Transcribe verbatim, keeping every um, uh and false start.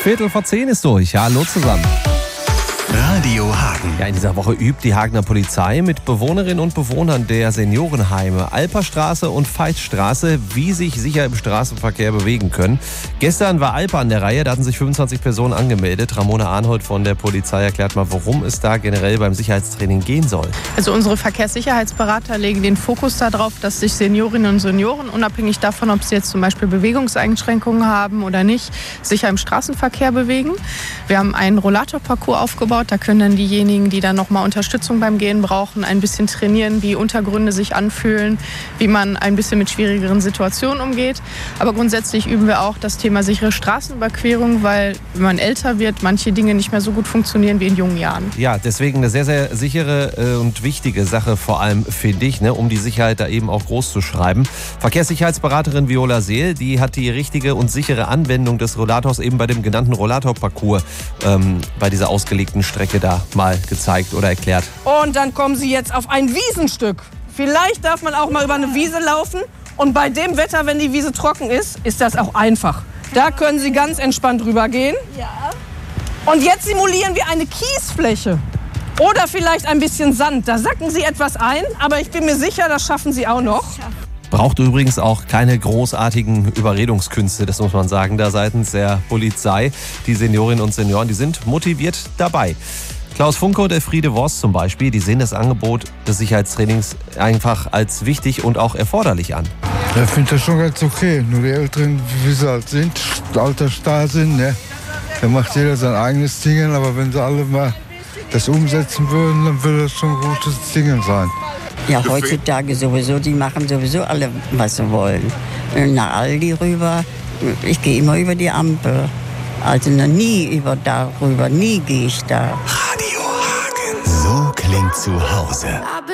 Viertel vor zehn ist durch. Ja, hallo zusammen. Radio Hagen. Ja, in dieser Woche übt die Hagener Polizei mit Bewohnerinnen und Bewohnern der Seniorenheime Alperstraße und Veitstraße, wie sich sicher im Straßenverkehr bewegen können. Gestern war Alper an der Reihe, da hatten sich fünfundzwanzig Personen angemeldet. Ramona Arnhold von der Polizei erklärt mal, worum es da generell beim Sicherheitstraining gehen soll. Also unsere Verkehrssicherheitsberater legen den Fokus darauf, dass sich Seniorinnen und Senioren, unabhängig davon, ob sie jetzt zum Beispiel Bewegungseinschränkungen haben oder nicht, sicher im Straßenverkehr bewegen. Wir haben einen Rollatorparcours aufgebaut. Da können dann diejenigen, die dann nochmal Unterstützung beim Gehen brauchen, ein bisschen trainieren, wie Untergründe sich anfühlen, wie man ein bisschen mit schwierigeren Situationen umgeht. Aber grundsätzlich üben wir auch das Thema sichere Straßenüberquerung, weil wenn man älter wird, manche Dinge nicht mehr so gut funktionieren wie in jungen Jahren. Ja, deswegen eine sehr, sehr sichere und wichtige Sache, vor allem für dich, ne, um die Sicherheit da eben auch groß zu schreiben. Verkehrssicherheitsberaterin Viola Seel, die hat die richtige und sichere Anwendung des Rollators eben bei dem genannten Rollatorparcours ähm, bei dieser ausgelegten Strecke da mal gezeigt oder erklärt. Und dann kommen Sie jetzt auf ein Wiesenstück. Vielleicht darf man auch mal über eine Wiese laufen. Und bei dem Wetter, wenn die Wiese trocken ist, ist das auch einfach. Da können Sie ganz entspannt rübergehen. Ja. Und jetzt simulieren wir eine Kiesfläche. Oder vielleicht ein bisschen Sand. Da sacken Sie etwas ein, aber ich bin mir sicher, das schaffen Sie auch noch. Braucht übrigens auch keine großartigen Überredungskünste, das muss man sagen, da seitens der Polizei. Die Seniorinnen und Senioren, die sind motiviert dabei. Klaus Funke und Elfriede Worst zum Beispiel, die sehen das Angebot des Sicherheitstrainings einfach als wichtig und auch erforderlich an. Ich finde das schon ganz okay. Nur die Älteren, wie sie halt sind, altersstar sind, ne? Da macht jeder sein eigenes Ding, aber wenn sie alle mal das umsetzen würden, dann würde das schon ein gutes Ding sein. Ja, heutzutage sowieso, die machen sowieso alle, was sie wollen. Nach Aldi rüber, ich gehe immer über die Ampel. Also noch nie über darüber, nie gehe ich da. Radio Hagen. So klingt zu Hause.